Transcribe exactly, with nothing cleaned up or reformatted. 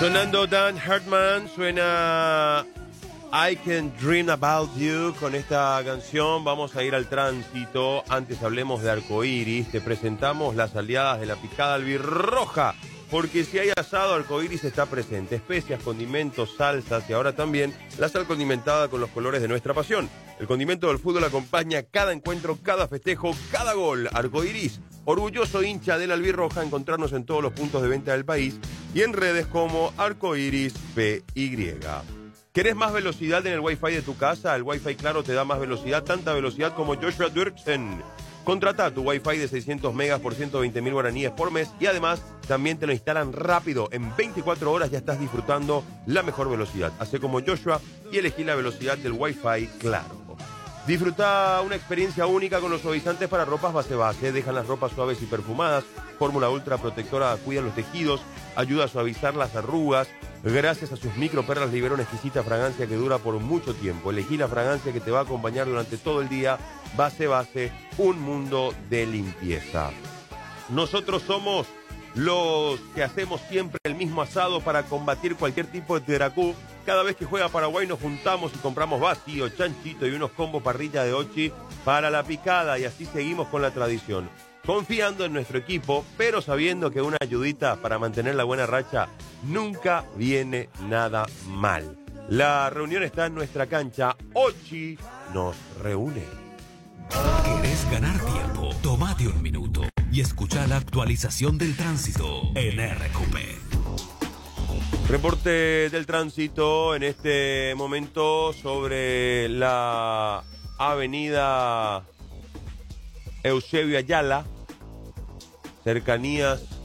Sonando Dan Hartman, suena I Can Dream About You. Con esta canción vamos a ir al tránsito. Antes hablemos de arcoíris. Te presentamos las aliadas de la picada albirroja. Porque si hay asado, arcoíris está presente. Especias, condimentos, salsas y ahora también la sal condimentada con los colores de nuestra pasión. El condimento del fútbol acompaña cada encuentro, cada festejo, cada gol. Arcoíris, orgulloso hincha de la albirroja. Encontrarnos en todos los puntos de venta del país y en redes como Arcoíris P Y. ¿Querés más velocidad en el Wi-Fi de tu casa? El Wi-Fi Claro te da más velocidad, tanta velocidad como Joshua Dirksen. Contrata tu Wi-Fi de seiscientos megas por ciento veinte mil guaraníes por mes y además también te lo instalan rápido. En veinticuatro horas ya estás disfrutando la mejor velocidad. Hacé como Joshua y elegí la velocidad del Wi-Fi Claro. Disfruta una experiencia única con los suavizantes para ropas base base. Dejan las ropas suaves y perfumadas. Fórmula ultra protectora cuida los tejidos, ayuda a suavizar las arrugas. Gracias a sus microperlas libera una exquisita fragancia que dura por mucho tiempo. Elegí la fragancia que te va a acompañar durante todo el día. Base base, un mundo de limpieza. Nosotros somos los que hacemos siempre el mismo asado para combatir cualquier tipo de teracú. Cada vez que juega Paraguay nos juntamos y compramos vacío, chanchito y unos combos parrilla de ochi para la picada y así seguimos con la tradición. Confiando en nuestro equipo, pero sabiendo que una ayudita para mantener la buena racha nunca viene nada mal. La reunión está en nuestra cancha. Ochi nos reúne. ¿Querés ganar tiempo? Tómate un minuto y escucha la actualización del tránsito en R Q P. Reporte del tránsito en este momento sobre la avenida Eusebio Ayala, cercanías